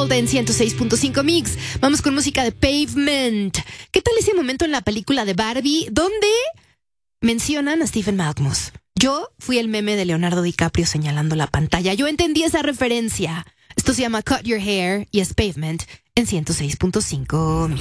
World en 106.5 Mix. Vamos con música de Pavement. ¿Qué tal ese momento en la película de Barbie donde mencionan a Stephen Malkmus? Yo fui el meme de Leonardo DiCaprio señalando la pantalla. Yo entendí esa referencia. Esto se llama Cut Your Hair y es Pavement en 106.5 Mix.